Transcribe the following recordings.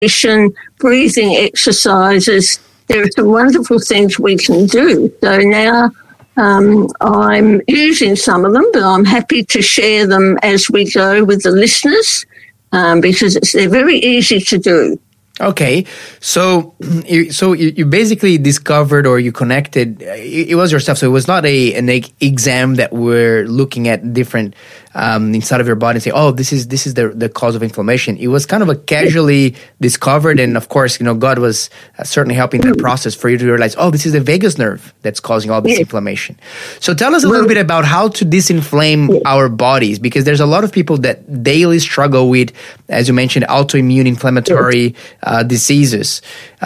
breathing exercises. There are some wonderful things we can do. So now I'm using some of them, but I'm happy to share them as we go with the listeners because they're very easy to do. Okay, so you basically discovered or you connected. It was yourself, so it was not an exam that we're looking at different inside of your body and say, oh, this is the cause of inflammation. It was kind of a casually discovered, and of course, God was certainly helping that process for you to realize, oh, this is the vagus nerve that's causing all this inflammation. So tell us a little bit about how to disinflame our bodies, because there's a lot of people that daily struggle with, as you mentioned, autoimmune inflammatory diseases.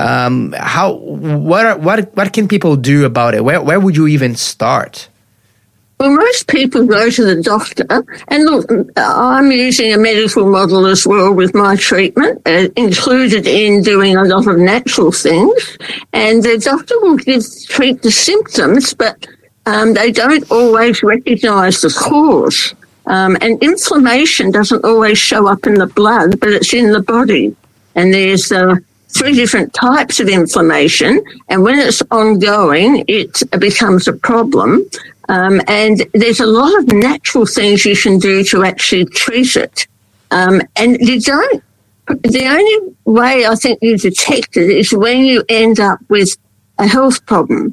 What can people do about it? Where would you even start? Well, most people go to the doctor, and look, I'm using a medical model as well with my treatment, included in doing a lot of natural things, and the doctor will treat the symptoms, but they don't always recognise the cause. And inflammation doesn't always show up in the blood, but it's in the body. And there's 3 different types of inflammation, and when it's ongoing, it becomes a problem. And there's a lot of natural things you can do to actually treat it. And the only way I think you detect it is when you end up with a health problem.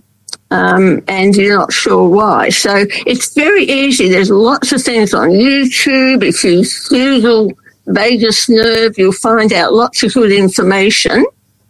And you're not sure why. So it's very easy. There's lots of things on YouTube. If you Google vagus nerve, you'll find out lots of good information.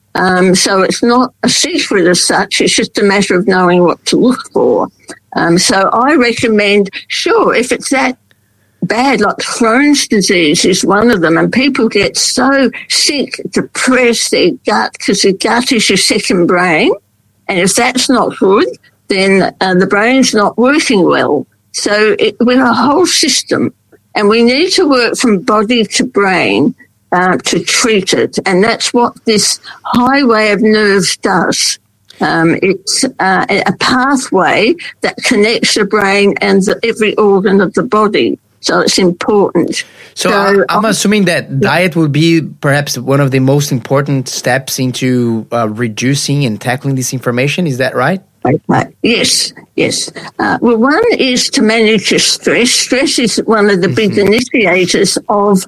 So it's not a secret as such. It's just a matter of knowing what to look for. So I recommend, sure, if it's that bad, like Crohn's disease is one of them, and people get so sick, depressed, their gut, because the gut is your second brain. And if that's not good, then the brain's not working well. So we're a whole system, and we need to work from body to brain to treat it. And that's what this highway of nerves does. It's a pathway that connects the brain and every organ of the body. So it's important. So I'm assuming that diet will be perhaps one of the most important steps into reducing and tackling this inflammation. Is that right? Yes. Well, one is to manage your stress. Stress is one of the big initiators of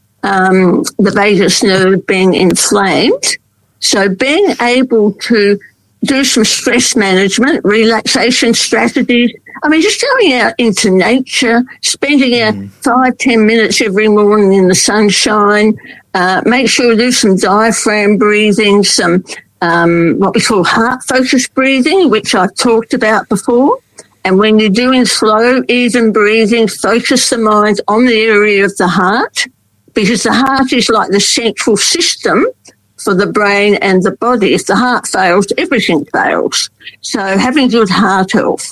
the vagus nerve being inflamed. So being able to do some stress much, relaxation strategies. I mean, just going out into nature, spending 5-10 minutes every morning in the sunshine. Make sure you do some diaphragm breathing, some what we call heart-focused breathing, which I've talked about before. And when you're doing slow, even breathing, focus the mind on the area of the heart, because the heart is like the central system for the brain and the body. If the heart fails, everything fails. So having good heart health.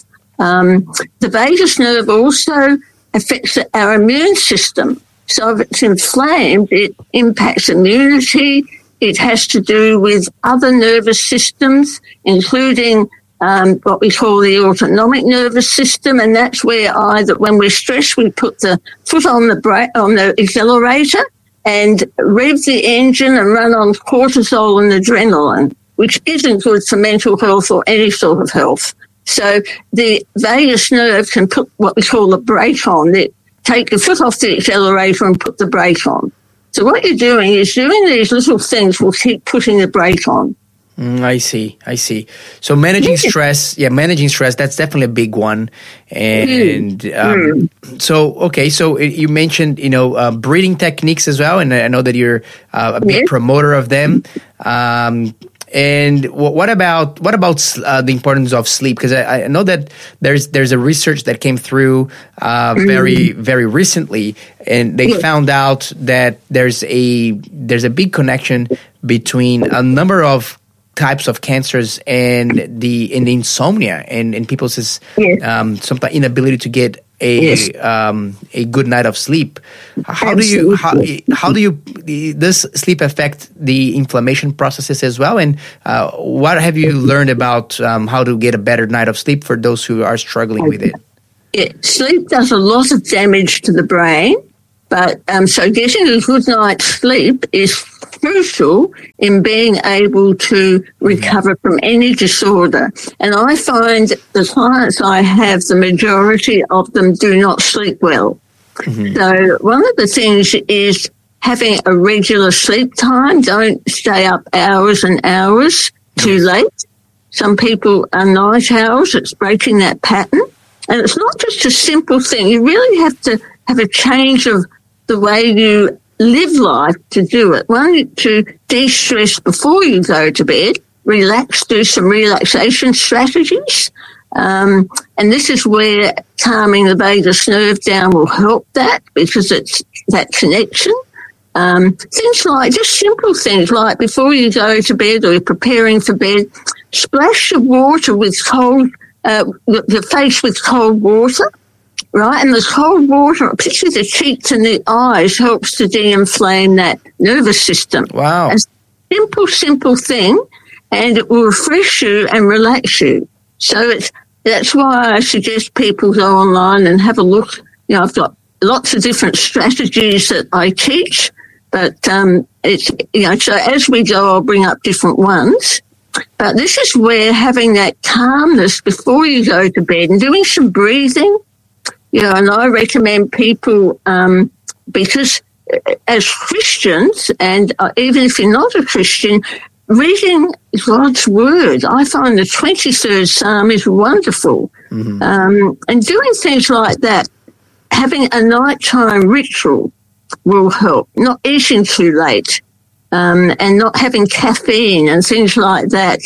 The vagus nerve also affects our immune system. So if it's inflamed, it impacts immunity. It has to do with other nervous systems, including what we call the autonomic nervous system, and that's where either when we're stressed, we put the foot on the accelerator and rev the engine and run on cortisol and adrenaline, which isn't good for mental health or any sort of health. So the vagus nerve can put what we call the brake on. Take the foot off the accelerator and put the brake on. So what you're doing is doing these little things will keep putting the brake on. I see. So managing stress, that's definitely a big one. And so you mentioned, breathing techniques as well. And I know that you're a big promoter of them. And what about the importance of sleep? Because I know that there's a research that came through very, very recently, and they found out that there's a big connection between a number of types of cancers and the insomnia and people's sometimes inability to get a good night of sleep. How does sleep affect the inflammation processes as well? And what have you learned about how to get a better night of sleep for those who are struggling with it? Sleep does a lot of damage to the brain. But so getting a good night's sleep is crucial in being able to recover from any disorder. And I find the clients I have, the majority of them do not sleep well. Mm-hmm. So one of the things is having a regular sleep time. Don't stay up hours and hours too late. Some people are night owls. It's breaking that pattern. And it's not just a simple thing. You really have to have a change of the way you live life to do it. One, to de-stress before you go to bed, relax, do some relaxation strategies. And this is where calming the vagus nerve down will help that, because it's that connection. Things like, just simple things like before you go to bed or you're preparing for bed, splash the water with cold, the face with cold water. Right, and the cold water, particularly the cheeks and the eyes, helps to de-inflame that nervous system. Wow. A simple thing, and it will refresh you and relax you. So that's why I suggest people go online and have a look. You know, I've got lots of different strategies that I teach, but it's, you know, so as we go, I'll bring up different ones. But this is where having that calmness before you go to bed and doing some breathing. You know, and I recommend people, because as Christians, and even if you're not a Christian, reading God's Word, I find the 23rd Psalm is wonderful. Mm-hmm. And doing things like that, having a nighttime ritual will help. Not eating too late, and not having caffeine and things like that,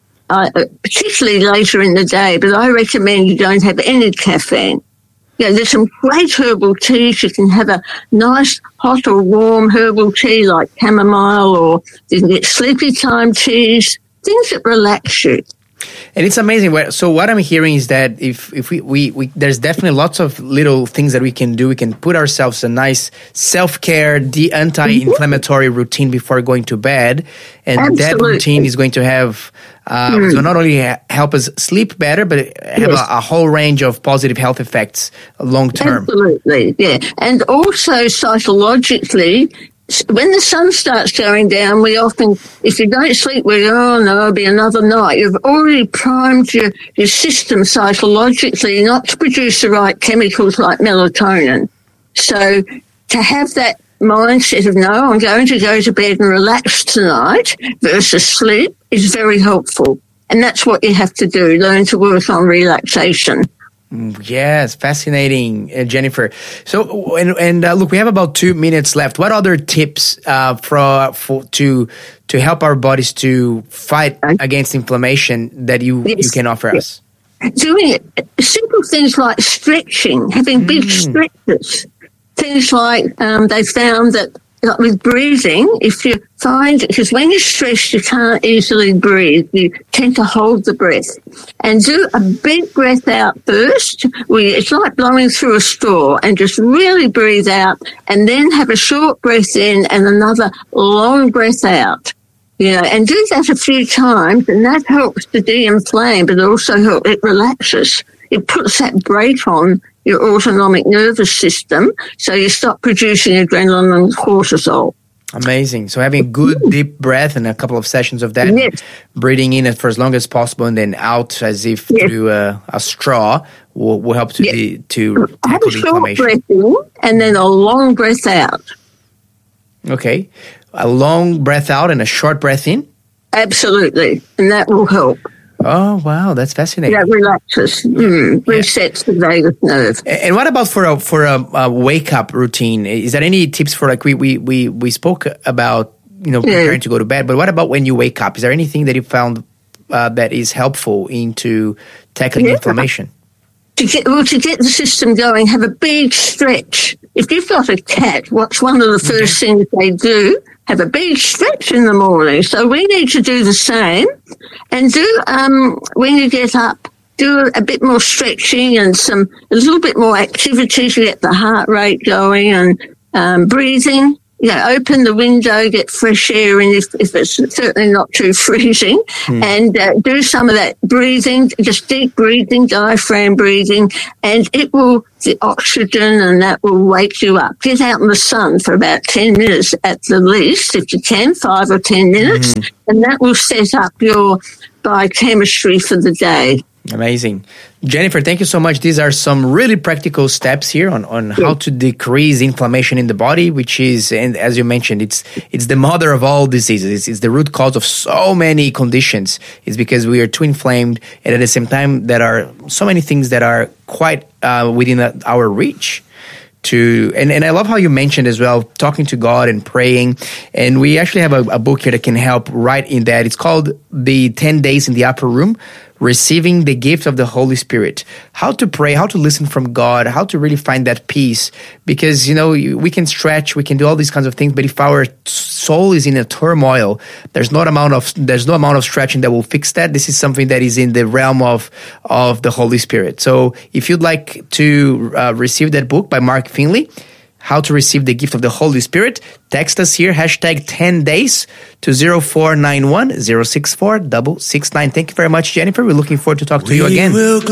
particularly later in the day. But I recommend you don't have any caffeine. You know, there's some great herbal teas. You can have a nice hot or warm herbal tea like chamomile, or you can get sleepy time teas, things that relax you. And it's amazing. So what I'm hearing is that if we there's definitely lots of little things that we can do. We can put ourselves a nice self-care, anti-inflammatory routine before going to bed. And Absolutely. That routine is going to have, so not only help us sleep better, but have a whole range of positive health effects long term. Absolutely, yeah. And also psychologically, when the sun starts going down, we often, if you don't sleep, we go, oh no, it'll be another night. You've already primed your system psychologically not to produce the right chemicals like melatonin. So to have that mindset of, no, I'm going to go to bed and relax tonight versus sleep is very helpful. And that's what you have to do, learn to work on relaxation. Yes, fascinating, Jennifer. So, and look, we have about 2 minutes left. What other tips to help our bodies to fight against inflammation that you can offer us? Doing simple things like stretching, having big stretches. Things like they found that with breathing, if you find, because when you're stressed, you can't easily breathe. You tend to hold the breath. And do a big breath out first. It's like blowing through a straw, and just really breathe out, and then have a short breath in and another long breath out. You know, and do that a few times, and that helps to de-inflame, but also it relaxes. It puts that brake on your autonomic nervous system, so you stop producing adrenaline and cortisol. Amazing. So having a good deep breath and a couple of sessions of that, breathing in for as long as possible and then out as if through a straw will help to tackle the inflammation. Have a short breath in and then a long breath out. Okay. A long breath out and a short breath in? Absolutely. And that will help. Oh, wow. That's fascinating. That relaxes, resets the vagus nerve. And what about for a wake-up routine? Is there any tips for, like, we spoke about, preparing to go to bed, but what about when you wake up? Is there anything that you found that is helpful into tackling inflammation? To get the system going, have a big stretch. If you've got a cat, what's one of the first things they do? Have a big stretch in the morning. So we need to do the same, and do when you get up, do a bit more stretching and a little bit more activity to get the heart rate going, and breathing. open the window, get fresh air in if it's certainly not too freezing, and do some of that breathing, just deep breathing, diaphragm breathing, and it will, the oxygen and that will wake you up. Get out in the sun for about 10 minutes at the least, if you can, 5 or 10 minutes, and that will set up your biochemistry for the day. Amazing. Jennifer, thank you so much. These are some really practical steps here on how to decrease inflammation in the body, which is, and as you mentioned, it's the mother of all diseases. It's the root cause of so many conditions. It's because we are too inflamed, and at the same time, there are so many things that are quite within our reach. And I love how you mentioned as well, talking to God and praying. And we actually have a book here that can help right in that. It's called The 10 Days in the Upper Room, Receiving the Gift of the Holy Spirit. How to pray, how to listen from God, how to really find that peace. Because, we can stretch, we can do all these kinds of things, but if our soul is in a turmoil, there's no amount of stretching that will fix that. This is something that is in the realm of the Holy Spirit. So if you'd like to receive that book by Mark Finley, How to Receive the Gift of the Holy Spirit, text us here, hashtag 10 days to 0491 064 669. Thank you very much, Jennifer. We're looking forward to talk to you again.